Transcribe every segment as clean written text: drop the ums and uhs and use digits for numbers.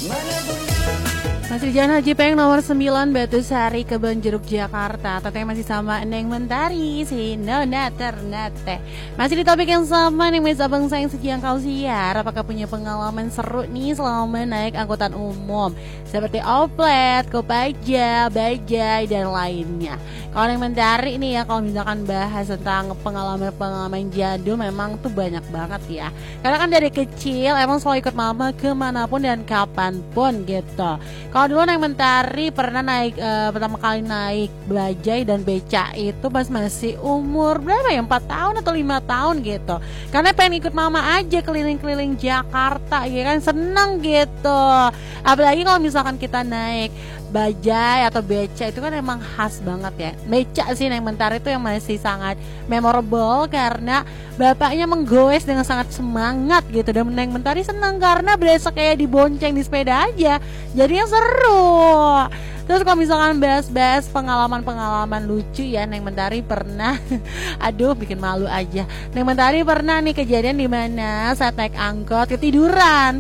Masih di Jalan Haji Peng nomor 9 Batu Sari Kebonjeruk Jakarta. Teteh masih sama Neng Mentari si Nona Ternate. Masih di topik yang sama nih Mas Abang sayang sejak kau siar. Apakah punya pengalaman seru nih selama naik angkutan umum seperti oplet, kopaja, bajai dan lainnya. Kalau Neng Mentari nih ya, kalau misalkan bahas tentang pengalaman-pengalaman jadul memang tuh banyak banget ya. Karena kan dari kecil emang selalu ikut mama kemanapun dan kapanpun gitu. Kalau dulu Neng Mentari pernah naik pertama kali naik bajai dan beca itu pas masih umur berapa ya, 4 tahun atau 5 tahun gitu. Karena pengen ikut mama aja keliling-keliling Jakarta ya kan, seneng gitu. Apalagi kalau misalkan kita naik bajai atau beca itu kan emang khas banget ya. Beca sih Neng Mentari itu yang masih sangat memorable karena bapaknya menggoes dengan sangat semangat gitu. Dan Neng Mentari seneng karena berasa kayak dibonceng di sepeda aja, jadinya seru. Terus kalau misalkan bahas-bahas pengalaman-pengalaman lucu ya, Neng Mentari pernah aduh bikin malu aja. Neng Mentari pernah nih kejadian di mana saat naik angkot ketiduran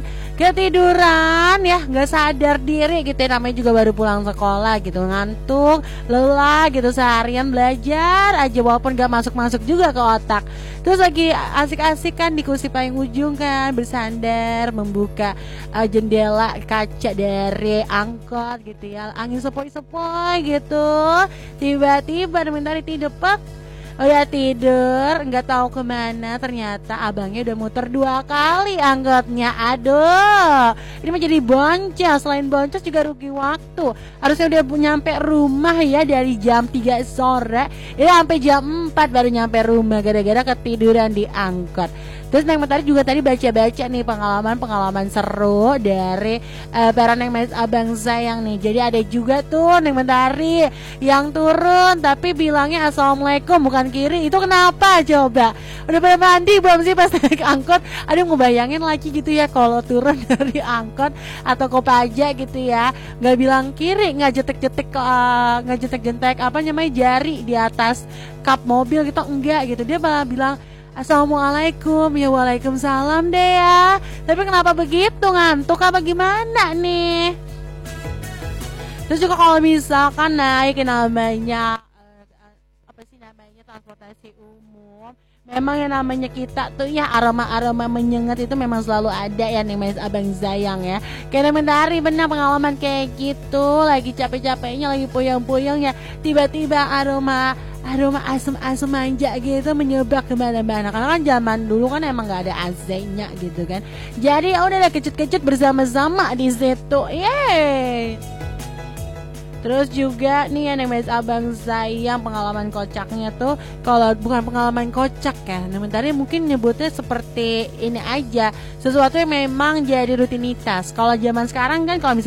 ya, nggak sadar diri gitu ya, namanya juga baru pulang sekolah gitu, ngantuk, lelah gitu, seharian belajar aja walaupun nggak masuk juga ke otak. Terus lagi asik-asik kan di kursi paling ujung kan, bersandar membuka jendela kaca dari angkot gitu ya, angin sepoi-sepoi gitu. Tiba-tiba Neng Mentari tidur udah tidur, nggak tahu kemana, ternyata abangnya udah muter 2 kali angkotnya. Aduh, ini mah jadi boncos. Selain boncos juga rugi waktu. Harusnya udah nyampe rumah ya dari jam 3 sore, ya sampai jam 4 baru nyampe rumah gara-gara ketiduran di angkot. Terus Neng Mentari juga tadi baca-baca nih pengalaman seru dari para Neng Mas Abang sayang nih. Jadi ada juga tuh Neng Mentari yang turun tapi bilangnya assalamualaikum bukan kiri. Itu kenapa coba? Udah pada mandi belum sih pas naik angkot? Aduh, ngebayangin lagi gitu ya kalau turun dari angkot atau kopaja gitu ya, nggak bilang kiri, nggak jetek-jetek apa namanya jari di atas kap mobil gitu, enggak gitu. Dia malah bilang assalamualaikum, ya waalaikumsalam deh ya. Tapi kenapa begitu, ngantuk apa gimana nih? Terus juga kalau misalkan naik namanya transportasi umum, memang yang namanya kita tuh ya aroma menyengat itu memang selalu ada ya nih Mas Abang sayang ya. Kayak Mentari benar pengalaman kayak gitu, lagi capek-capeknya, lagi puyeng-puyengnya, tiba-tiba aroma asam manja gitu menyebar kemana-mana. Karena kan zaman dulu kan emang nggak ada AC-nya gitu kan. Jadi ya udah kecut-kecut bersama-sama di situ. Yeay. Terus juga nih ya Neng Mas Abang sayang pengalaman kocaknya tuh, kalau bukan pengalaman kocak ya, Mentari mungkin nyebutnya seperti ini aja, sesuatu yang memang jadi rutinitas. Kalau zaman sekarang kan kalau misalnya